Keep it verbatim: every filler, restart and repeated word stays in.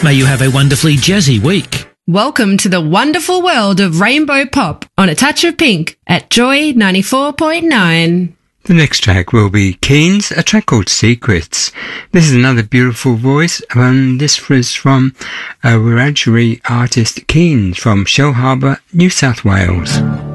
May you have a wonderfully jazzy week. Welcome to the wonderful world of rainbow pop on A Touch of Pink at Joy ninety-four point nine. The next track will be Keen's, a track called Secrets. This is another beautiful voice, and this was from a Wiradjuri artist Keen's from Shellharbour, New South Wales.